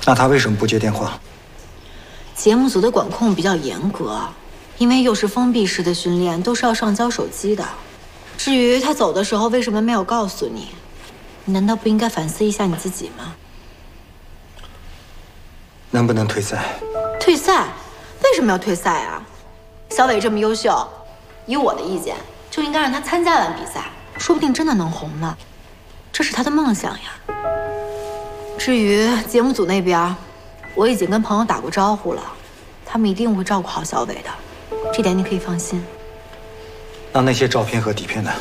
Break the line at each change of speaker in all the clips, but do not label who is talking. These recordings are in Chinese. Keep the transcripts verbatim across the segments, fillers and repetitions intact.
那他为什么不接电话？
节目组的管控比较严格，因为又是封闭式的训练，都是要上交手机的。至于他走的时候为什么没有告诉你，你难道不应该反思一下你自己吗？
能不能退赛？
退赛？为什么要退赛啊？小伟这么优秀，以我的意见，就应该让他参加完比赛，说不定真的能红呢。这是他的梦想呀。至于节目组那边，我已经跟朋友打过招呼了，他们一定会照顾好小伟的，这点你可以放心。
那那些照片和底片呢？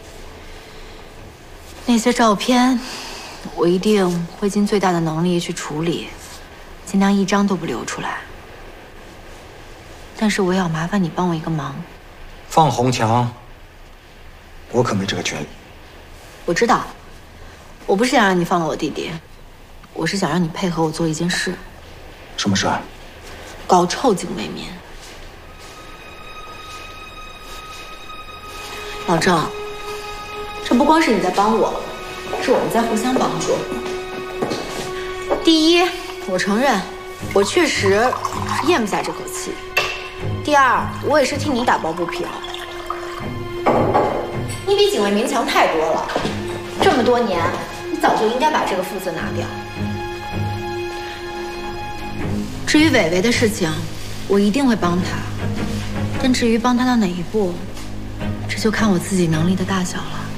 那些照片，我一定会尽最大的能力去处理，尽量一张都不留出来。但是我也要麻烦你帮我一个忙。
放红墙，我可没这个权利。
我知道，我不是想让你放了我弟弟，我是想让你配合我做一件事。
什么事啊？
搞臭景为民。老郑，这不光是你在帮我，是我们在互相帮助。第一，我承认，我确实是咽不下这口气。第二，我也是替你打抱不平。你比景卫民强太多了，这么多年，你早就应该把这个副字拿掉。至于伟伟的事情，我一定会帮他，但至于帮他到哪一步，这就看我自己能力的大小了。